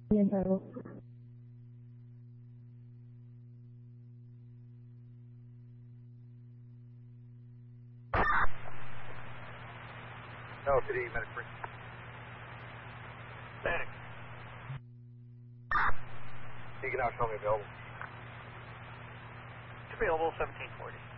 Oriental. No, City, medic free. Medic. You can now show me available. It's available 1740.